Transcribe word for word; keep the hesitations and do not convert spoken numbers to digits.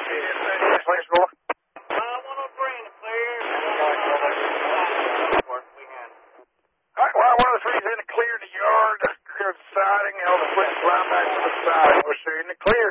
Place roll. Uh, one oh three in the clear. All right, well, one of the three's in the clear in the yard. Clear the siding. Held the flip fly back to the side. We're in the clear.